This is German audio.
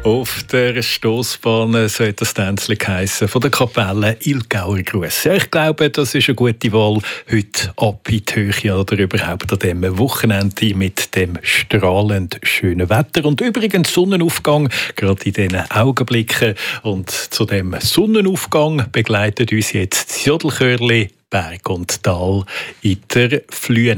Auf der Stossbahn soll das Tänzchen heissen von der Kapelle Ilgauer Gruß. Ja, ich glaube, das ist eine gute Wahl heute ab in die Höhe oder überhaupt an diesem Wochenende mit dem strahlend schönen Wetter. Und übrigens Sonnenaufgang, gerade in diesen Augenblicken. Und zu dem Sonnenaufgang begleitet uns jetzt das Jodelchörli Berg und Tal in der Flühe.